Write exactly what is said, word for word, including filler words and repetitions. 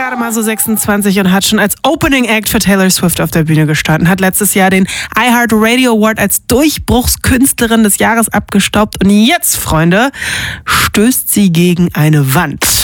gerade mal so sechsundzwanzig und hat schon als Opening Act für Taylor Swift auf der Bühne gestanden, hat letztes Jahr den iHeartRadio Award als Durchbruchskünstlerin des Jahres abgestaubt und jetzt, Freunde, stößt sie gegen eine Wand.